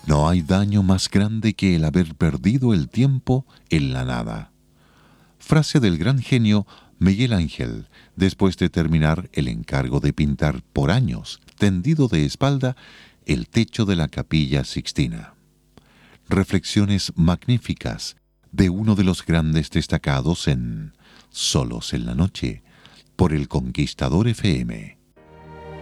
No hay daño más grande que el haber perdido el tiempo en la nada. Frase del gran genio Miguel Ángel, después de terminar el encargo de pintar por años, tendido de espalda, el techo de la Capilla Sixtina. Reflexiones magníficas de uno de los grandes destacados en Solos en la Noche, por El Conquistador FM.